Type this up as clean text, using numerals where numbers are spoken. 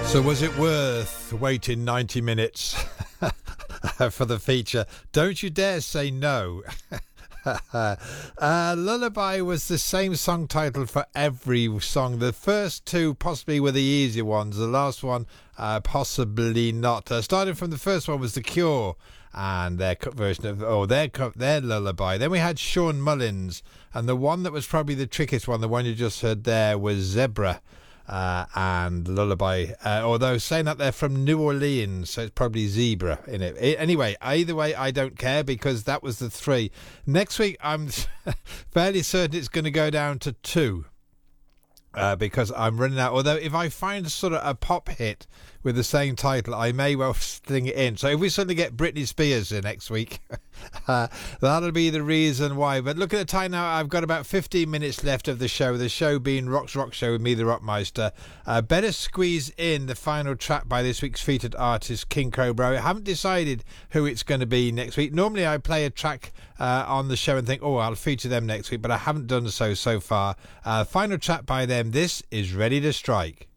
So was it worth waiting 90 minutes for the feature? Don't you dare say no. Lullaby was the same song title for every song. The first two possibly were the easier ones. The last one possibly not. Starting from the first one was The Cure and their version of their Lullaby. Then we had Sean Mullins, and the one that was probably the trickiest one, the one you just heard there, was Zebra. And Lullaby, although saying that they're from New Orleans, so it's probably Zebra in it. Anyway, either way, I don't care, because that was the three. Next week, I'm fairly certain it's going to go down to two, because I'm running out. Although if I find sort of a pop hit with the same title, I may well sling it in. So if we suddenly get Britney Spears in next week, that'll be the reason why. But look at the time now. I've got about 15 minutes left of the show being Rock's Rock Show with me, the Rockmeister. Better squeeze in the final track by this week's featured artist, King Cobra. I haven't decided who it's going to be next week. Normally I play a track on the show and think, oh, I'll feature them next week, but I haven't done so far. Final track by them. This is Ready to Strike.